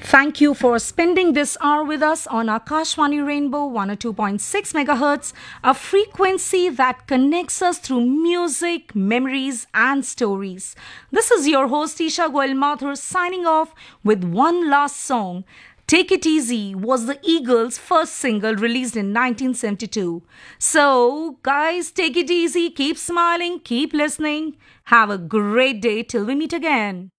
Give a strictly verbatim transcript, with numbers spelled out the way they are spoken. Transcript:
Thank you for spending this hour with us on Akashwani Rainbow one oh two point six megahertz, a frequency that connects us through music, memories, and stories. This is your host Isha Goel Mathur signing off with one last song. Take It Easy was the Eagles' first single released in nineteen seventy-two. So, guys, take it easy, keep smiling, keep listening. Have a great day till we meet again.